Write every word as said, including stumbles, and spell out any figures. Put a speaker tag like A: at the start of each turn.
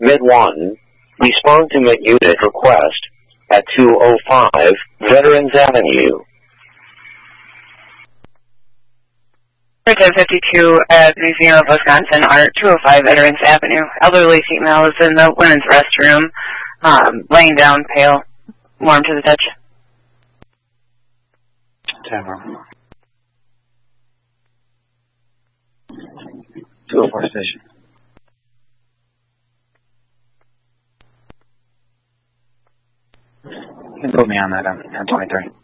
A: Mid one, respond to mid unit request at two oh five Veterans Avenue.
B: Bridge fifty-two at Museum of Wisconsin Art, two oh five Veterans Avenue. Elderly female is in the women's restroom, um, laying down, pale, warm to the touch.
C: Tower. two oh four station. You can put me on that, um, ten twenty-three.